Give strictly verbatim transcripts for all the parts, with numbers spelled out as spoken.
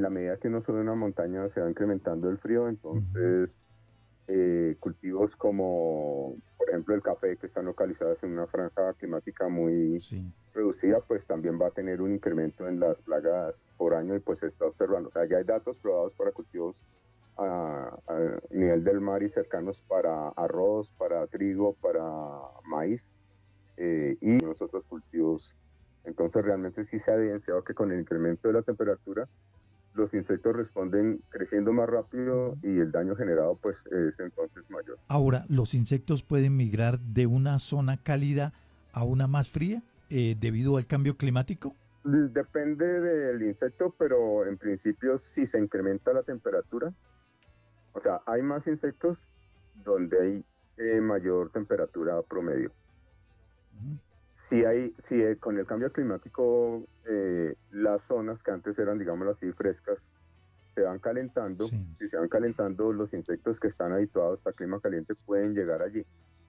en la medida que uno sube una montaña se va incrementando el frío, Ujú. entonces eh, cultivos como, por ejemplo, el café, que están localizados en una franja climática muy Sí. reducida, pues también va a tener un incremento en las plagas por año y pues se está observando. O sea, ya hay datos probados para cultivos a, a nivel del mar y cercanos para arroz, para trigo, para maíz eh, y los otros cultivos. Entonces realmente sí se ha evidenciado que con el incremento de la temperatura los insectos responden creciendo más rápido Ujú. y el daño generado pues es entonces mayor. Ahora, ¿los insectos pueden migrar de una zona cálida a una más fría eh, debido al cambio climático? Depende del insecto, pero en principio si se incrementa la temperatura, o sea, hay más insectos donde hay eh, mayor temperatura promedio. Ujú. Si hay, si eh, con el cambio climático eh, las zonas que antes eran, digámoslo así, frescas, se van calentando, Sí. si se van calentando, los insectos que están habituados a clima caliente pueden llegar allí.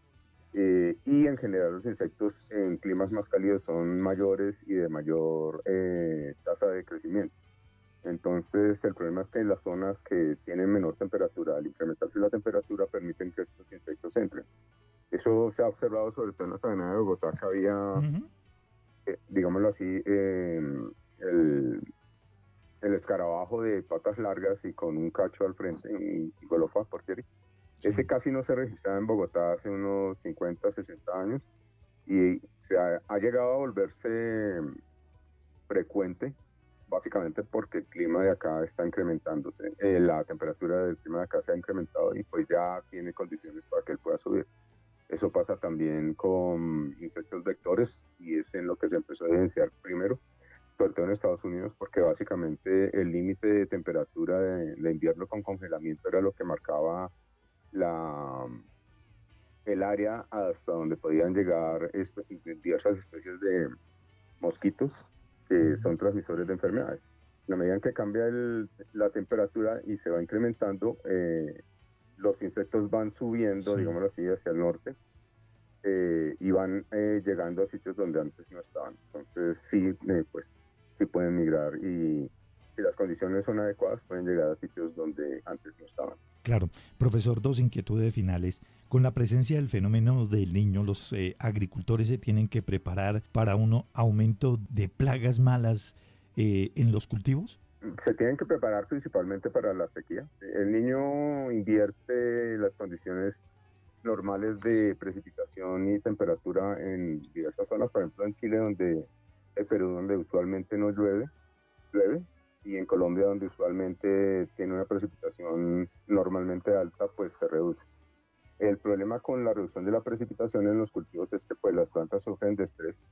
Eh, y en general los insectos en climas más cálidos son mayores y de mayor eh, tasa de crecimiento. Entonces el problema es que en las zonas que tienen menor temperatura, al incrementarse la temperatura, permiten que estos insectos entren. Eso se ha observado sobre todo en la sabana de Bogotá, que había, Ujú. eh, digámoslo así, eh, el, el escarabajo de patas largas y con un cacho al frente, un golofa portieri. Ese Sí. casi no se registraba en Bogotá hace unos cincuenta, sesenta años y se ha, ha llegado a volverse frecuente, básicamente porque el clima de acá está incrementándose, eh, la temperatura del clima de acá se ha incrementado y pues ya tiene condiciones para que él pueda subir. Eso pasa también con insectos vectores y es en lo que se empezó a evidenciar primero, sobre todo en Estados Unidos, porque básicamente el límite de temperatura de, de invierno con congelamiento era lo que marcaba la, el área hasta donde podían llegar espe- diversas especies de mosquitos que Ujú. son transmisores de enfermedades. En la medida en que cambia el, la temperatura y se va incrementando, eh, los insectos van subiendo, Sí. digámoslo así, hacia el norte eh, y van eh, llegando a sitios donde antes no estaban. Entonces sí, eh, pues sí pueden migrar y si las condiciones son adecuadas pueden llegar a sitios donde antes no estaban. Claro. Profesor, dos inquietudes finales. Con la presencia del fenómeno del niño, los eh, agricultores se tienen que preparar para un aumento de plagas malas eh, en los cultivos. Se tienen que preparar principalmente para la sequía. El niño invierte las condiciones normales de precipitación y temperatura en diversas zonas, por ejemplo en Chile, donde en Perú, donde usualmente no llueve, llueve, y en Colombia, donde usualmente tiene una precipitación normalmente alta, pues se reduce. El problema con la reducción de la precipitación en los cultivos es que pues las plantas sufren de estrés.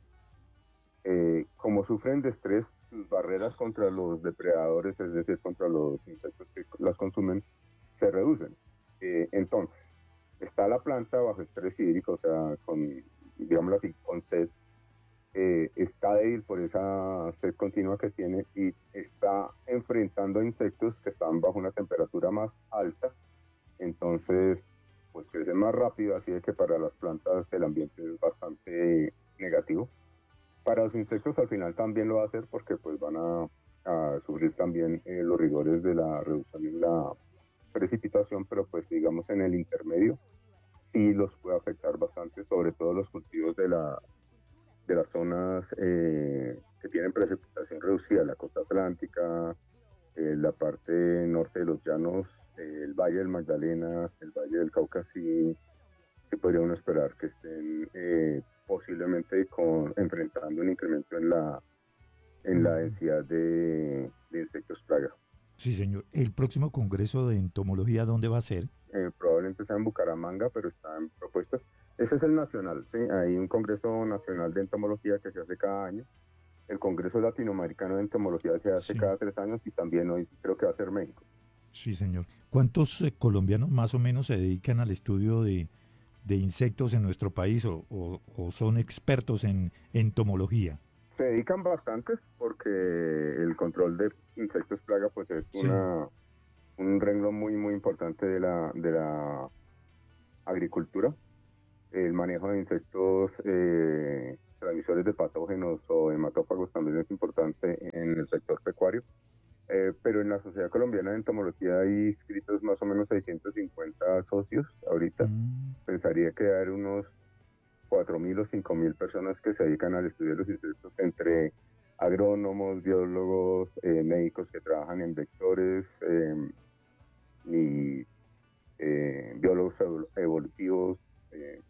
Eh, como sufren de estrés, sus barreras contra los depredadores, es decir, contra los insectos que las consumen, se reducen. Eh, entonces, está la planta bajo estrés hídrico, o sea, con, digámoslo así, con sed, eh, está débil por esa sed continua que tiene y está enfrentando a insectos que están bajo una temperatura más alta, entonces, pues crecen más rápido, así de que para las plantas el ambiente es bastante negativo. Para los insectos al final también lo va a hacer porque pues van a, a sufrir también eh, los rigores de la reducción en la precipitación, pero pues digamos en el intermedio sí los puede afectar bastante, sobre todo los cultivos de, la, de las zonas eh, que tienen precipitación reducida, la costa atlántica, eh, la parte norte de los llanos, eh, el Valle del Magdalena, el Valle del Cauca, sí, sí podría uno esperar que estén eh, posiblemente con, enfrentando un incremento en la, en la Ujú. densidad de, de insectos plaga. Sí, señor. ¿El próximo congreso de entomología dónde va a ser? Eh, probablemente sea en Bucaramanga, pero están propuestas. Ese es el nacional, ¿sí? Hay un Congreso Nacional de Entomología que se hace cada año. El Congreso Latinoamericano de Entomología se hace Sí, cada tres años y también hoy creo que va a ser México. sí, señor. ¿Cuántos eh, colombianos más o menos se dedican al estudio de, de insectos en nuestro país o, o- o son expertos en entomología? Se dedican bastantes porque el control de insectos plaga pues es Sí. una, un renglón muy muy importante de la, de la agricultura. El manejo de insectos eh, transmisores de patógenos o hematófagos también es importante en el sector pecuario. Eh, pero en la Sociedad Colombiana de Entomología hay inscritos más o menos seiscientos cincuenta socios ahorita. Mm. Pensaría que hay unos cuatro mil o cinco mil personas que se dedican al estudio de los insectos, entre agrónomos, biólogos, eh, médicos que trabajan en vectores, eh, y eh, biólogos evolutivos, eh,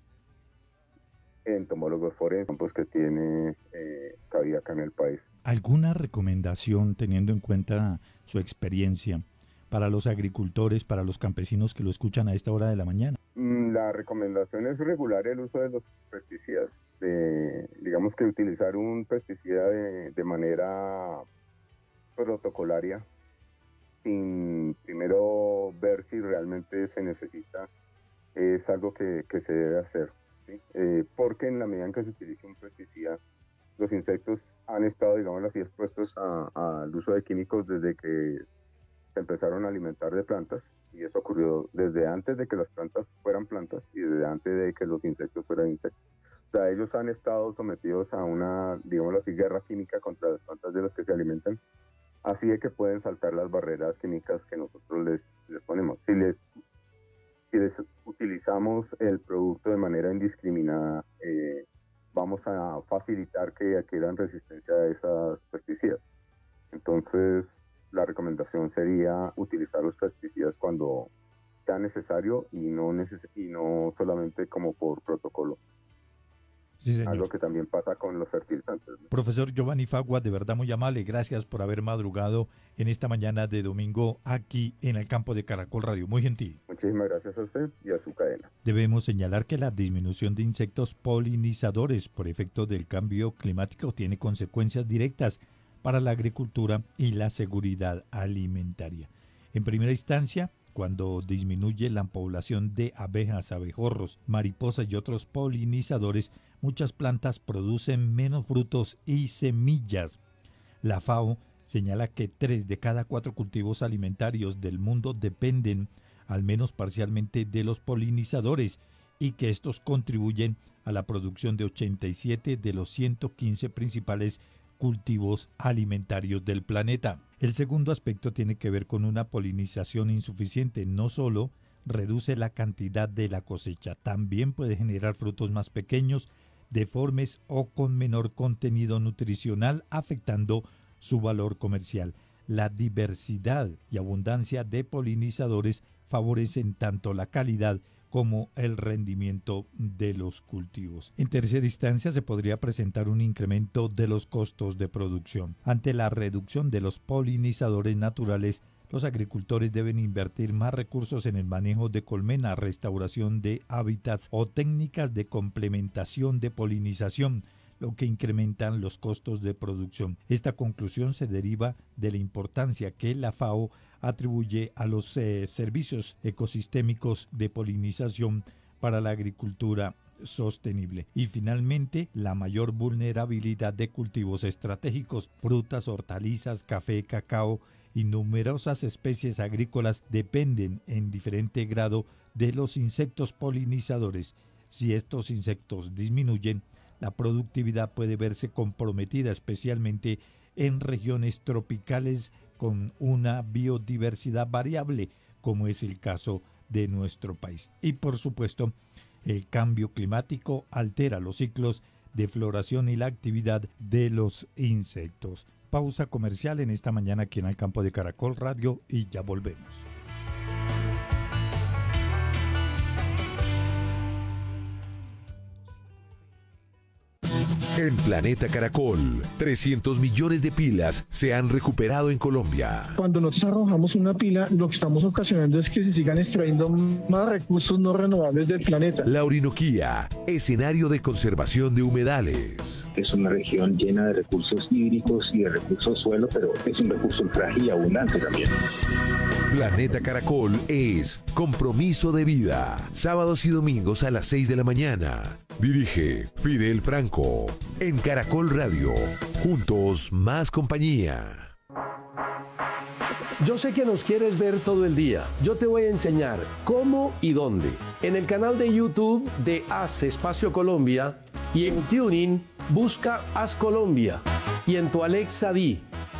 entomólogos forenses, pues, que tiene eh, cabida acá en el país. ¿Alguna recomendación, teniendo en cuenta su experiencia, para los agricultores, para los campesinos que lo escuchan a esta hora de la mañana? La recomendación es regular el uso de los pesticidas. De, digamos que utilizar un pesticida de, de manera protocolaria, sin primero ver si realmente se necesita, es algo que, que se debe hacer, ¿sí? Eh, porque en la medida en que se utilice un pesticida, los insectos han estado, digamos así, expuestos al uso de químicos desde que se empezaron a alimentar de plantas, y eso ocurrió desde antes de que las plantas fueran plantas y desde antes de que los insectos fueran insectos. O sea, ellos han estado sometidos a una, digamos así, guerra química contra las plantas de las que se alimentan, así de que pueden saltar las barreras químicas que nosotros les, les ponemos. Si les, si les utilizamos el producto de manera indiscriminada, eh, vamos a facilitar que adquieran resistencia a esas pesticidas. Entonces, la recomendación sería utilizar los pesticidas cuando sea necesario y no, neces- y no solamente como por protocolo. Sí, señor. Algo que también pasa con los fertilizantes, ¿no? Profesor Giovanni Fagua, de verdad muy amable. Gracias por haber madrugado en esta mañana de domingo aquí en el campo de Caracol Radio. Muy gentil. Muchísimas gracias a usted y a su cadena. Debemos señalar que la disminución de insectos polinizadores por efecto del cambio climático tiene consecuencias directas para la agricultura y la seguridad alimentaria. En primera instancia, cuando disminuye la población de abejas, abejorros, mariposas y otros polinizadores, muchas plantas producen menos frutos y semillas. La FAO señala que tres de cada cuatro cultivos alimentarios del mundo dependen, al menos parcialmente, de los polinizadores, y que estos contribuyen a la producción de ochenta y siete de los ciento quince principales cultivos alimentarios del planeta. El segundo aspecto tiene que ver con una polinización insuficiente. No solo reduce la cantidad de la cosecha, también puede generar frutos más pequeños, deformes o con menor contenido nutricional, afectando su valor comercial. La diversidad y abundancia de polinizadores favorecen tanto la calidad como el rendimiento de los cultivos. En tercera instancia, se podría presentar un incremento de los costos de producción. Ante la reducción de los polinizadores naturales, los agricultores deben invertir más recursos en el manejo de colmenas, restauración de hábitats o técnicas de complementación de polinización, lo que incrementan los costos de producción. Esta conclusión se deriva de la importancia que la FAO atribuye a los eh, servicios ecosistémicos de polinización para la agricultura sostenible. Y finalmente, la mayor vulnerabilidad de cultivos estratégicos, frutas, hortalizas, café, cacao y numerosas especies agrícolas dependen en diferente grado de los insectos polinizadores. Si estos insectos disminuyen, la productividad puede verse comprometida, especialmente en regiones tropicales con una biodiversidad variable, como es el caso de nuestro país. Y por supuesto, el cambio climático altera los ciclos de floración y la actividad de los insectos. Pausa comercial en esta mañana aquí en el campo de Caracol Radio y ya volvemos. En Planeta Caracol, trescientos millones de pilas se han recuperado en Colombia. Cuando nosotros arrojamos una pila, lo que estamos ocasionando es que se sigan extrayendo más recursos no renovables del planeta. La Orinoquía, escenario de conservación de humedales. Es una región llena de recursos hídricos y de recursos suelo, pero es un recurso frágil y abundante también. Planeta Caracol es Compromiso de Vida. Sábados y domingos a las seis de la mañana. Dirige Fidel Franco. En Caracol Radio. Juntos, más compañía. Yo sé que nos quieres ver todo el día. Yo te voy a enseñar cómo y dónde. En el canal de YouTube de Haz Espacio Colombia y en TuneIn busca Haz Colombia. Y en tu Alexa di: